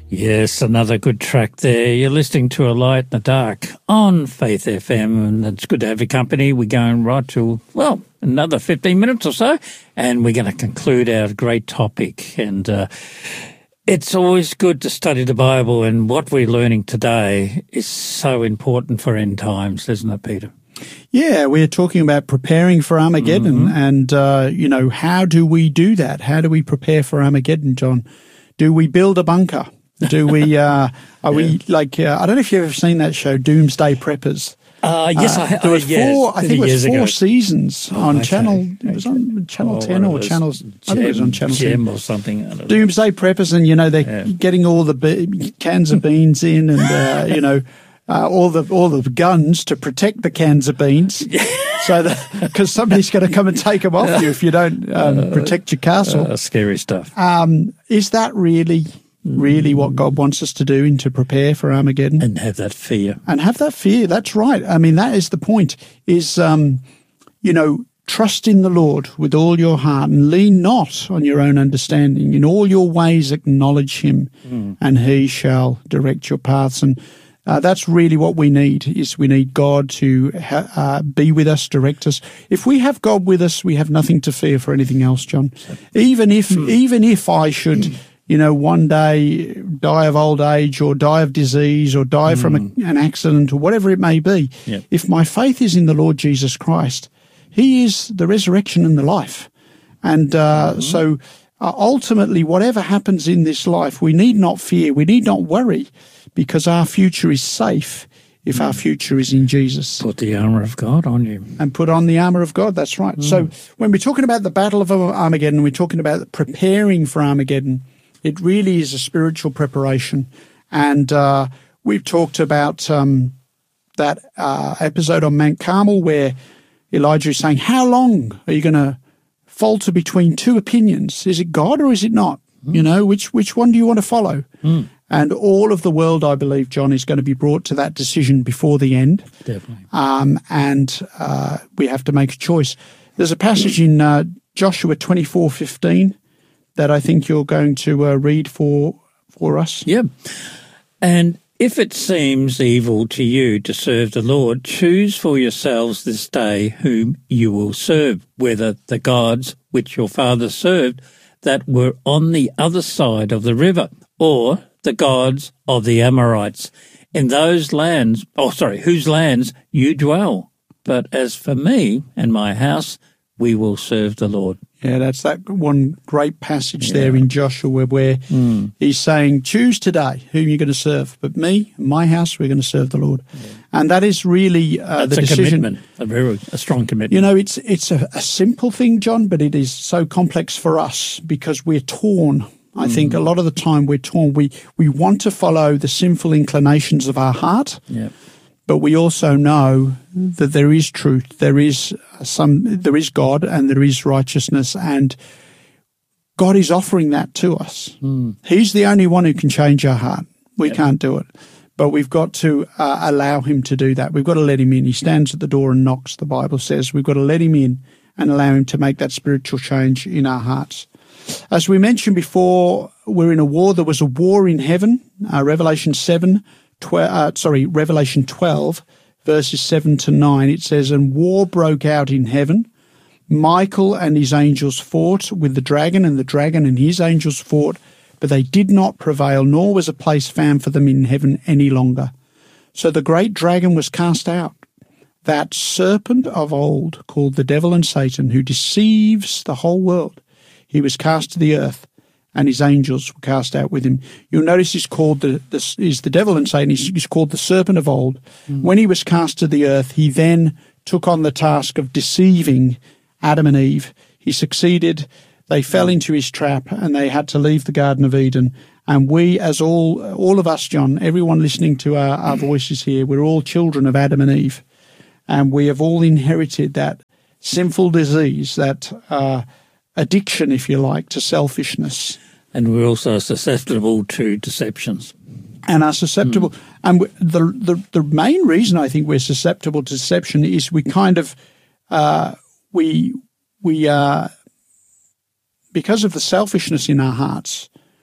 Yes, another good track there. You're listening to A Light in the Dark on Faith FM, and it's good to have your company. We're going right to, well, another 15 minutes or so, and we're going to conclude our great topic. And it's always good to study the Bible, and what we're learning today is so important for end times, isn't it, Peter? Yeah, we're talking about preparing for Armageddon, and, how do we do that? How do we prepare for Armageddon, John? Do we build a bunker? Do we, we like, I don't know if you've ever seen that show, Doomsday Preppers. Yes, there was four, I think it was 4 ago. seasons on Channel, it was on Channel 10 or Channel, I think it was on Channel 10. Or something. I don't know. Doomsday Preppers, and, they're getting all the cans of beans in and, all the guns to protect the cans of beans. So because somebody's going to come and take them off you if you don't protect your castle. Scary stuff. Is that really what God wants us to do and to prepare for Armageddon? And have that fear. That's right. I mean, that is the point, is, trust in the Lord with all your heart and lean not on your own understanding. In all your ways acknowledge him and he shall direct your paths. And that's really what we need, is we need God to be with us, direct us. If we have God with us, we have nothing to fear for anything else, John. Even if I should, one day die of old age or die of disease or die from an accident or whatever it may be, if my faith is in the Lord Jesus Christ, he is the resurrection and the life. And so ultimately, whatever happens in this life, we need not fear, we need not worry, because our future is safe if our future is in Jesus. Put the armour of God on you. And put on the armour of God, that's right. So when we're talking about the Battle of Armageddon, we're talking about preparing for Armageddon. It really is a spiritual preparation. And we've talked about that episode on Mount Carmel where Elijah is saying, how long are you going to falter between two opinions? Is it God or is it not? Which one do you want to follow? And all of the world, I believe, John, is going to be brought to that decision before the end. Definitely. And we have to make a choice. There's a passage in Joshua 24:15 that I think you're going to read for us. Yeah. And if it seems evil to you to serve the Lord, choose for yourselves this day whom you will serve, whether the gods which your fathers served that were on the other side of the river, or the gods of the Amorites, in those lands, whose lands you dwell. But as for me and my house, we will serve the Lord. Yeah, that's that one great passage there in Joshua where he's saying, choose today whom you're going to serve. But me and my house, we're going to serve the Lord. Yeah. And that is really the decision. Commitment, a strong commitment. It's a simple thing, John, but it is so complex for us because we're torn. I think a lot of the time we're torn. We want to follow the sinful inclinations of our heart. Yeah. But we also know that there is truth, there is God, and there is righteousness, and God is offering that to us. He's the only one who can change our heart. We can't do it, but we've got to allow him to do that. We've got to let him in. He stands at the door and knocks, the Bible says. We've got to let him in and allow him to make that spiritual change in our hearts. As we mentioned before, we're in a war. There was a war in heaven, Revelation 12, verses 7 to 9, it says, and war broke out in heaven. Michael and his angels fought with the dragon and his angels fought, but they did not prevail, nor was a place found for them in heaven any longer. So the great dragon was cast out, that serpent of old called the devil and Satan, who deceives the whole world. He was cast to the earth, and his angels were cast out with him. You'll notice he's called he's the devil and Satan. He's called the serpent of old. When he was cast to the earth, he then took on the task of deceiving Adam and Eve. He succeeded. They fell into his trap, and they had to leave the Garden of Eden. And we, as all of us, John, everyone listening to our voices here, we're all children of Adam and Eve. And we have all inherited that sinful disease, that addiction, if you like, to selfishness. And we're also susceptible to deceptions. And are susceptible. And the main reason I think we're susceptible to deception is we kind of, we because of the selfishness in our hearts,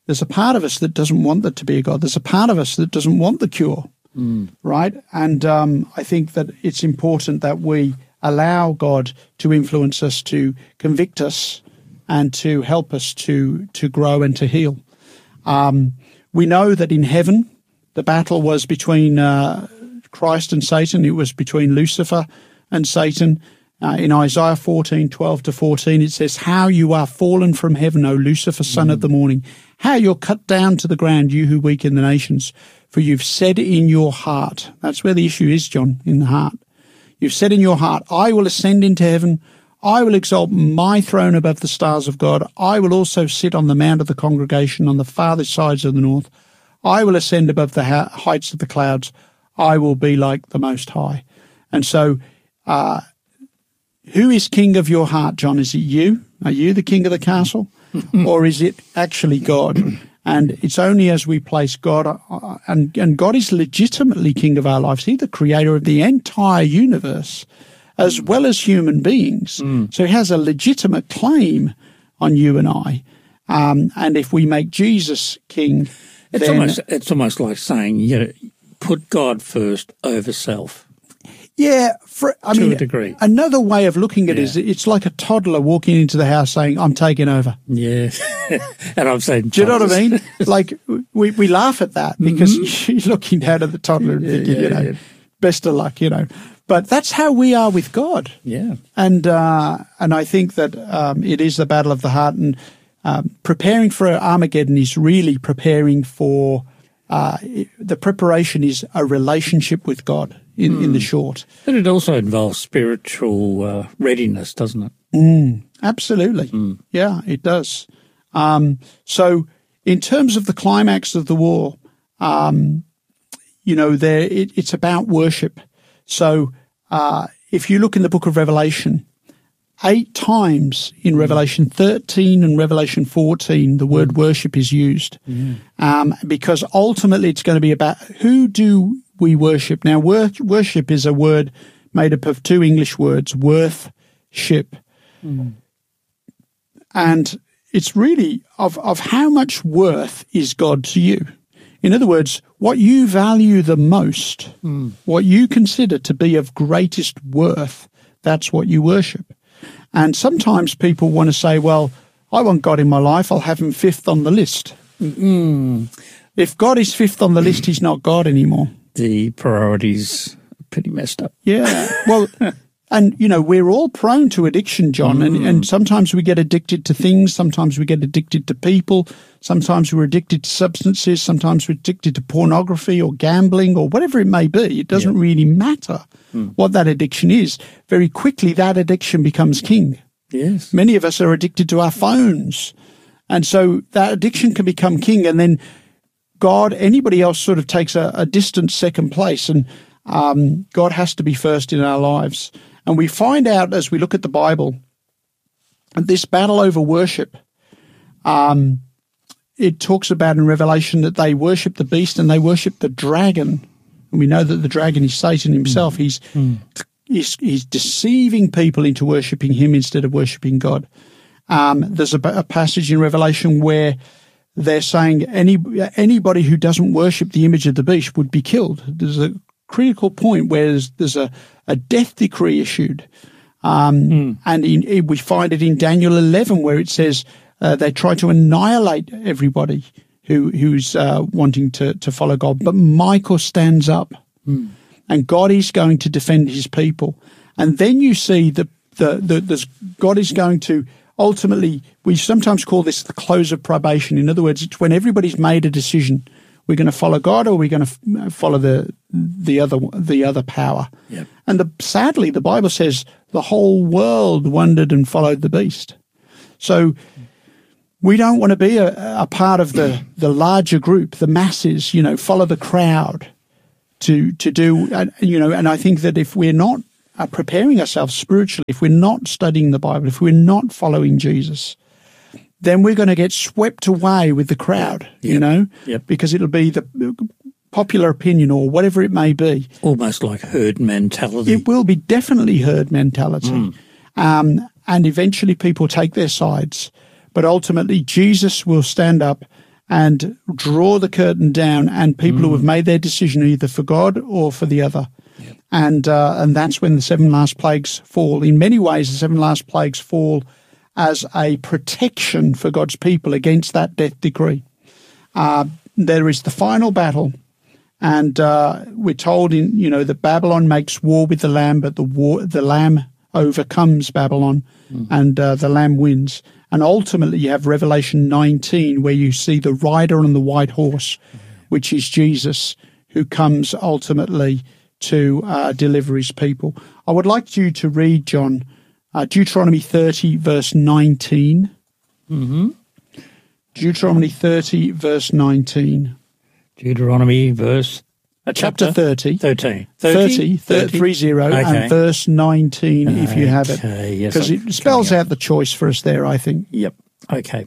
there's a part of us that doesn't want there to be a God. There's a part of us that doesn't want the cure, right? And I think that it's important that we allow God to influence us, to convict us, and to help us to grow and to heal. We know that in heaven, the battle was between Christ and Satan. It was between Lucifer and Satan. In Isaiah 14:12-14, it says, "How you are fallen from heaven, O Lucifer, son of the morning. How you're cut down to the ground, you who weaken the nations. For you've said in your heart," that's where the issue is, John, in the heart. "You've said in your heart, I will ascend into heaven. I will exalt my throne above the stars of God. I will also sit on the mount of the congregation on the farthest sides of the north. I will ascend above the heights of the clouds. I will be like the Most High." And so, who is king of your heart, John? Is it you? Are you the king of the castle? Or is it actually God? And it's only as we place God, and God is legitimately king of our lives. He's the creator of the entire universe, as well as human beings. So he has a legitimate claim on you and I. And if we make Jesus king, it's almost like saying, put God first over self. Yeah, to a degree. Another way of looking at it is it's like a toddler walking into the house saying, "I'm taking over." Yeah, and I'm saying, do you know what I mean? Like we laugh at that because you're looking down at the toddler and thinking, best of luck, But that's how we are with God. Yeah, and I think that it is the battle of the heart, and preparing for Armageddon is really preparing for. The preparation is a relationship with God in the short. But it also involves spiritual readiness, doesn't it? Absolutely. Yeah, it does. So in terms of the climax of the war, it's about worship. So if you look in the book of Revelation, 8 times in Revelation 13 and Revelation 14, the word worship is used because ultimately it's going to be about who do we worship. Now, worship is a word made up of 2 English words, worth-ship. And it's really of how much worth is God to you. In other words, what you value the most, what you consider to be of greatest worth, that's what you worship. And sometimes people want to say, well, I want God in my life, I'll have him 5th on the list. If God is 5th on the list, he's not God anymore. The priorities are pretty messed up. Yeah. Well, and, we're all prone to addiction, John, and sometimes we get addicted to things, sometimes we get addicted to people, sometimes we're addicted to substances, sometimes we're addicted to pornography or gambling or whatever it may be. It doesn't really matter what that addiction is. Very quickly, that addiction becomes king. Yes. Many of us are addicted to our phones. And so that addiction can become king, and then God, anybody else sort of takes a distant second place, and God has to be first in our lives. And we find out as we look at the Bible, this battle over worship, it talks about in Revelation that they worship the beast and they worship the dragon. And we know that the dragon is Satan himself. He's deceiving people into worshipping him instead of worshipping God. There's a passage in Revelation where they're saying anybody who doesn't worship the image of the beast would be killed. There's a critical point where there's a death decree issued. And we find it in Daniel 11 where it says they try to annihilate everybody who's wanting to follow God. But Michael stands up and God is going to defend his people. And then you see God is going to ultimately, we sometimes call this the close of probation. In other words, it's when everybody's made a decision. We're going to follow God, or we're going to follow the other power. Yep. And sadly, the Bible says the whole world wondered and followed the beast. So we don't want to be a part of the larger group, the masses. Follow the crowd to do. And I think that if we're not preparing ourselves spiritually, if we're not studying the Bible, if we're not following Jesus, then we're going to get swept away with the crowd, because it'll be the popular opinion or whatever it may be. Almost like herd mentality. It will be definitely herd mentality. And eventually people take their sides. But ultimately Jesus will stand up and draw the curtain down, and people who have made their decision either for God or for the other. Yep. And that's when the 7 last plagues fall. In many ways, the 7 last plagues fall as a protection for God's people against that death decree. There is the final battle, and we're told that Babylon makes war with the Lamb, but the Lamb overcomes Babylon, and the Lamb wins. And ultimately, you have Revelation 19, where you see the rider on the white horse, which is Jesus, who comes ultimately to deliver his people. I would like you to read, John, Deuteronomy 30, verse 19. Mm-hmm. Deuteronomy 30, verse 19. Deuteronomy chapter 30. 30. 30, Okay. and verse 19, if you have it. Yes, Because it spells out the choice for us there, I think. Yep. Okay.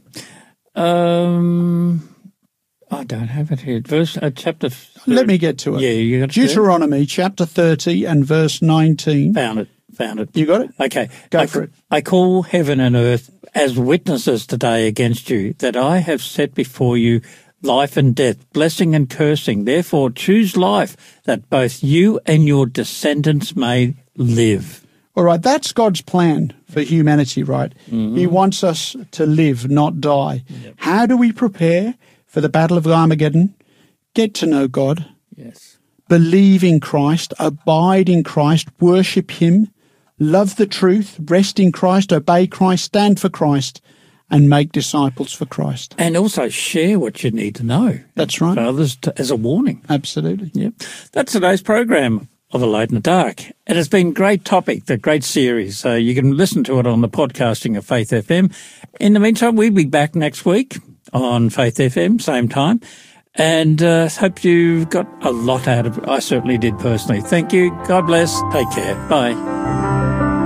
I don't have it here. Chapter. Let me get to it. Yeah, you got it. Deuteronomy chapter 30 and verse 19. Found it. You got it? Okay. Go for it. I call heaven and earth as witnesses today against you, that I have set before you life and death, blessing and cursing. Therefore choose life, that both you and your descendants may live. All right, that's God's plan for humanity, right? Mm-hmm. He wants us to live, not die. Yep. How do we prepare for the Battle of Armageddon? Get to know God. Yes. Believe in Christ, abide in Christ, worship him, love the truth, rest in Christ, obey Christ, stand for Christ, and make disciples for Christ. And also share what you need to know. That's right. For others as a warning. Absolutely. Yep. That's today's program of A Light in the Dark. It has been a great topic, a great series. You can listen to it on the podcasting of Faith FM. In the meantime, we'll be back next week on Faith FM, same time. And hope you got a lot out of it. I certainly did personally. Thank you. God bless. Take care. Bye.